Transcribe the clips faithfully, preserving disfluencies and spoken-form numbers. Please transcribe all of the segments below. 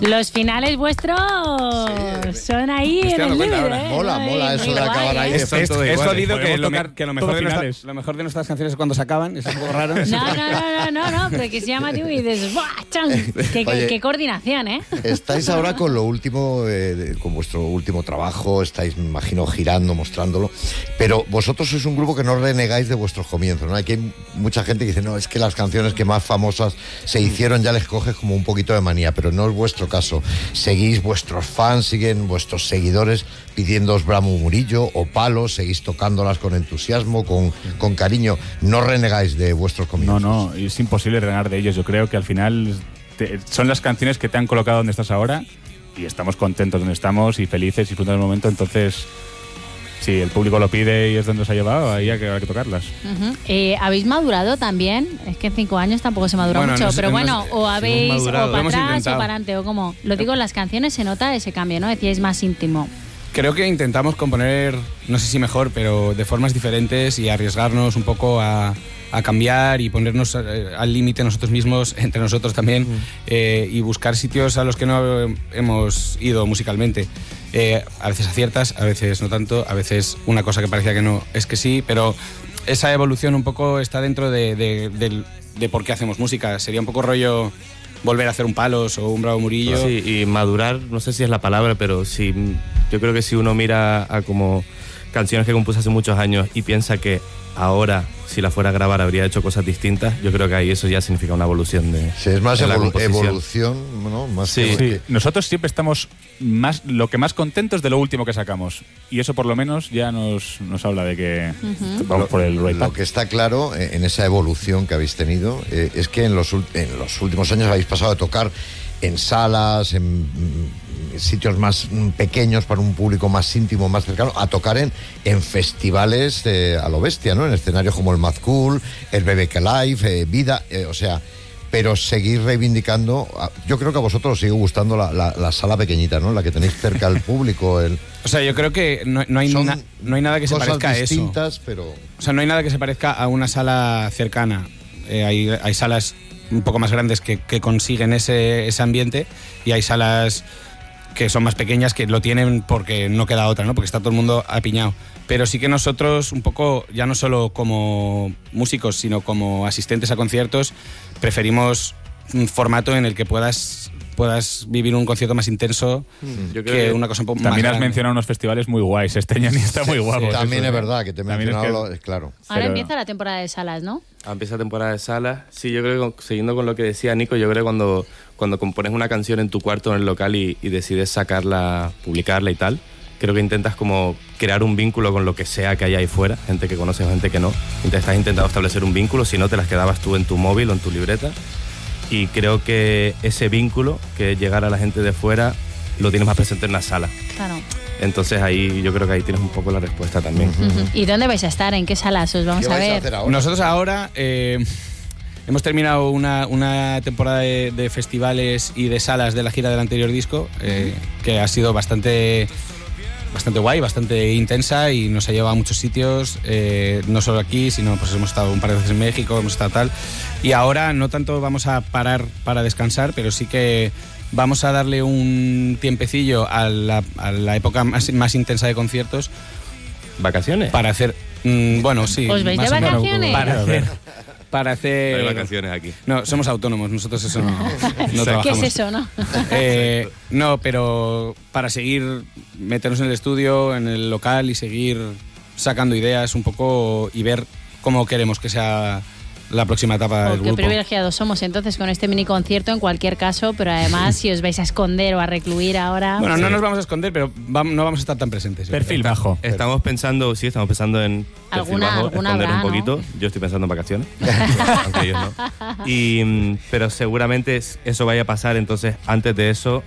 Los finales vuestros sí, son ahí en el límite, ¿eh? Mola, mola eso de acabar ahí. Es, es, es jodido que, lo, me, que lo, mejor de nuestra, lo mejor de nuestras canciones es cuando se acaban. Es un poco raro. No, no, no, no, no, no, pero que se llama tío y dices, ¡buah, chan! Qué, Oye, qué coordinación, ¿eh? Estáis ahora con lo último, eh, con vuestro último trabajo, estáis, me imagino, girando, mostrándolo, pero vosotros sois un grupo que no renegáis de vuestros comienzos, ¿no? Aquí hay mucha gente que dice, no, es que las canciones que más famosas se hicieron ya les coges como un poquito de manía, pero no es vuestro caso. Seguís, vuestros fans siguen, vuestros seguidores pidiéndoos Bramo Murillo o Palos, seguís tocándolas con entusiasmo, con, con cariño. No renegáis de vuestros comienzos. No, no, es imposible renegar de ellos. Yo creo que al final te, son las canciones que te han colocado donde estás ahora y estamos contentos donde estamos y felices y disfrutando del momento. Entonces, si el público lo pide y es donde os ha llevado, ahí hay que, hay que tocarlas. Uh-huh. eh, ¿Habéis madurado también? Es que en cinco años tampoco se madura bueno, mucho, nos, pero nos, bueno, o habéis, o para atrás o para adelante, o como. Lo digo, en las canciones se nota ese cambio, ¿no? Decíais más íntimo. Creo que intentamos componer, no sé si mejor, pero de formas diferentes y arriesgarnos un poco a, a cambiar y ponernos al límite nosotros mismos, entre nosotros también, mm. eh, y buscar sitios a los que no hemos ido musicalmente. Eh, a veces aciertas, a veces no tanto, a veces una cosa que parecía que no es que sí, pero esa evolución un poco está dentro de, de, de, de por qué hacemos música. Sería un poco rollo volver a hacer un Palos o un Bravo Murillo. Sí, y madurar, no sé si es la palabra, pero sí, yo creo que si uno mira a como canciones que compuse hace muchos años y piensa que ahora, si la fuera a grabar, habría hecho cosas distintas, yo creo que ahí eso ya significa una evolución de sí, es más de evolu- evolución, ¿no? Más sí, que... sí. Nosotros siempre estamos más lo que más contentos de lo último que sacamos. Y eso por lo menos ya nos, nos habla de que uh-huh. vamos por el right. Lo que está claro en esa evolución que habéis tenido eh, es que en los, en los últimos años habéis pasado a tocar en salas, en sitios más pequeños para un público más íntimo, más cercano, a tocar en, en festivales eh, a lo bestia, ¿no? En escenarios como el Mad Cool, el B B K Live, eh, Vida, eh, o sea, pero seguir reivindicando. Yo creo que a vosotros os sigue gustando la, la, la sala pequeñita, ¿no? La que tenéis cerca al público. El... O sea, yo creo que no, no, hay, na, no hay nada que se parezca a eso. Pero... O sea, no hay nada que se parezca a una sala cercana. Eh, hay, hay salas un poco más grandes que, que consiguen ese, ese ambiente y hay salas que son más pequeñas que lo tienen porque no queda otra, ¿no? Porque está todo el mundo apiñado. Pero sí que nosotros un poco, ya no solo como músicos, sino como asistentes a conciertos, preferimos un formato en el que puedas puedas vivir un concierto más intenso mm. que, que una cosa un poco más también has grande. Mencionado unos festivales muy guays, este año está muy guapo. Sí, también es verdad que te he mencionado, es que... claro. Ahora Pero... empieza la temporada de salas, ¿no? Ah, empieza la temporada de salas. Sí, yo creo que, siguiendo con lo que decía Nico, yo creo que cuando, cuando compones una canción en tu cuarto o en el local y, y decides sacarla, publicarla y tal, creo que intentas como crear un vínculo con lo que sea que haya ahí fuera, gente que conoces o gente que no. Entonces estás intentando establecer un vínculo, si no te las quedabas tú en tu móvil o en tu libreta. Y creo que ese vínculo, que es llegar a la gente de fuera, lo tienes más presente en la sala. Claro. Entonces ahí yo creo que ahí tienes un poco la respuesta también. Uh-huh. ¿Y dónde vais a estar? ¿En qué salas os vamos ¿Qué a vais ver? A hacer ahora? Nosotros ahora eh, hemos terminado una, una temporada de, de festivales y de salas de la gira del anterior disco, eh, que ha sido bastante... bastante guay, bastante intensa y nos ha llevado a muchos sitios, eh, no solo aquí, sino pues hemos estado un par de veces en México, hemos estado tal. Y ahora no tanto vamos a parar para descansar, pero sí que vamos a darle un tiempecillo a la, a la época más, más intensa de conciertos. ¿Vacaciones? Para hacer, mmm, bueno, sí. ¿Os vais de vacaciones? Para hacer... Para hacer... No hay vacaciones aquí. No, somos autónomos, nosotros eso no, no trabajamos. ¿Qué es eso, no? Eh, no, pero para seguir, meternos en el estudio, en el local y seguir sacando ideas un poco y ver cómo queremos que sea la próxima etapa oh, del qué grupo. Qué privilegiados somos entonces con este mini concierto en cualquier caso, pero además si os vais a esconder o a recluir ahora... Bueno, sí. no nos vamos a esconder, pero vamos, no vamos a estar tan presentes. Perfil bajo. Estamos pensando, sí, estamos pensando en perfil ¿Alguna, bajo, alguna esconder habrá, un poquito. ¿no? Yo estoy pensando en vacaciones, aunque ellos no. Y, pero seguramente eso vaya a pasar, entonces antes de eso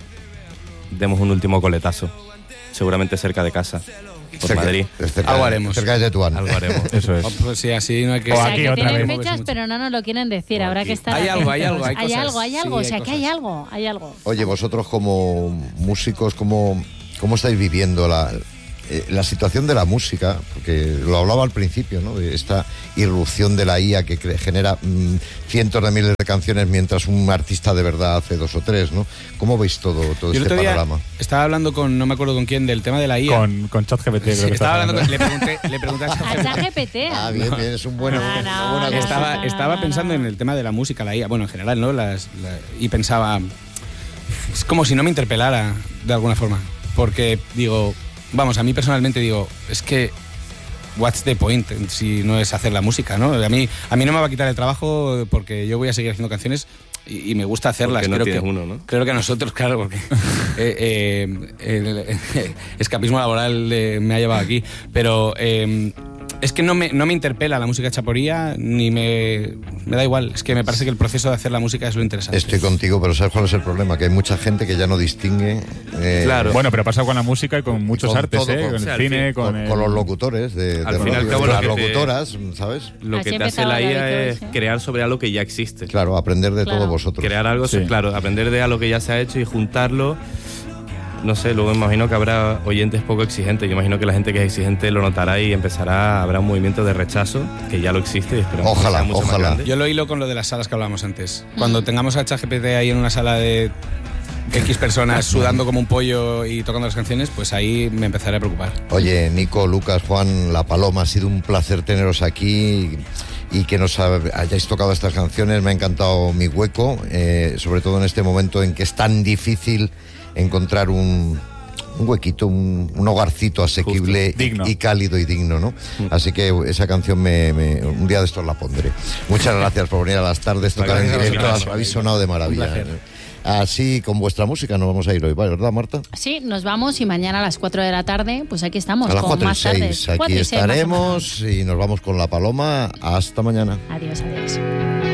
demos un último coletazo, seguramente cerca de casa. Por cerca, Madrid. Cerca, algo haremos. Cerca de Tetuán. Algo haremos. Eso es. Oh, pues sí, así no hay que... O sea, aquí que otra tienen vez. fechas, pero no nos lo quieren decir. O Habrá aquí. que estar Hay algo, hay atentos. algo, hay Hay cosas. algo, hay algo. Sí, o sea, hay que hay cosas. algo, hay algo. Oye, vosotros como músicos, ¿cómo, cómo estáis viviendo la, eh, la situación de la música, porque lo hablaba al principio, ¿no? De esta irrupción de la I A que cre- genera mmm, cientos de miles de canciones mientras un artista de verdad hace dos o tres, ¿no? ¿Cómo veis todo, todo Yo este el otro día panorama? Estaba hablando con, no me acuerdo con quién, del tema de la I A. Con, con ChatGPT, creo Sí, que estaba hablando hablando. con, le pregunté, le pregunté a A ChatGPT. ChatGPT. Ah, bien, bien, es un bueno, Ah, no, una buena no, cosa. Estaba, no, estaba no, pensando no. en el tema de la música, la I A, bueno, en general, ¿no? Las, la- y pensaba, es como si no me interpelara de alguna forma, porque digo, vamos, a mí personalmente digo, es que, what's the point si no es hacer la música, ¿no? A mí, a mí no me va a quitar el trabajo porque yo voy a seguir haciendo canciones y, y me gusta hacerlas. Porque no creo tienes que, uno, ¿no? Creo que a nosotros, claro, porque eh, eh, el, el escapismo laboral eh, me ha llevado aquí, pero eh, es que no me, no me interpela la música chaporía, ni me, me da igual, es que me parece que el proceso de hacer la música es lo interesante. Estoy contigo, pero ¿sabes cuál es el problema? Que hay mucha gente que ya no distingue... eh, Claro. Bueno, pero pasa con la música y con muchos con artes, todo, ¿eh? con- Con o sea, el al cine, fin, con, con, el... con los locutores de, Al de fin y al radio, cabo, las lo que te- locutoras, ¿sabes? Lo Así que te hace empezaba la I A David, es todo eso. crear sobre algo que ya existe. Claro, aprender de Claro. todos vosotros. Crear algo, Sí. claro, aprender de algo que ya se ha hecho y juntarlo. No sé, luego imagino que habrá oyentes poco exigentes. Yo imagino que la gente que es exigente lo notará y empezará, habrá un movimiento de rechazo, que ya lo existe y esperamos que Ojalá, sea mucho más ojalá. grande. Yo lo hilo con lo de las salas que hablábamos antes. Cuando tengamos a ChatGPT ahí en una sala de X personas sudando como un pollo y tocando las canciones, pues ahí me empezaré a preocupar. Oye, Nico, Lucas, Juan, La Paloma, ha sido un placer teneros aquí y que nos ha- hayáis tocado estas canciones. Me ha encantado Mi Hueco, eh, sobre todo en este momento en que es tan difícil encontrar un, un huequito, un, un hogarcito asequible Justo, digno. y, y cálido y digno, ¿no? Así que esa canción me, me- un día de estos la pondré. Muchas gracias por venir a las tardes, tocar en Gracias a directo. vosotros. Habéis sonado de maravilla. Un placer. Así, con vuestra música nos vamos a ir hoy, ¿vale? ¿Verdad, Marta? Sí, nos vamos y mañana a las cuatro de la tarde, pues aquí estamos A las con cuatro y más tardes. seis, aquí Cuatro y seis, más o menos. estaremos y nos vamos con La Paloma. Hasta mañana. Adiós, adiós.